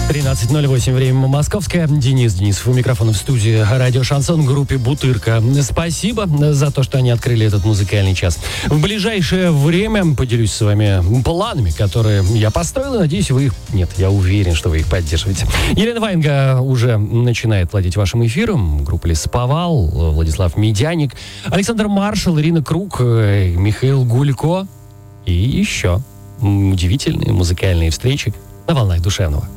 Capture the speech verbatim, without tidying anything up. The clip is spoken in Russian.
тринадцать ноль восемь, время московское. Денис Денисов у микрофона в студии радио «Шансон» группе «Бутырка». Спасибо за то, что они открыли этот музыкальный час. В ближайшее время поделюсь с вами планами, которые я построил, и надеюсь, вы их... Нет, я уверен, что вы их поддерживаете. Елена Ваенга уже начинает владеть вашим эфиром. Группа «Лесоповал», Владислав Медяник, Александр Маршал, Ирина Круг, Михаил Гулько и еще удивительные музыкальные встречи на волнах душевного.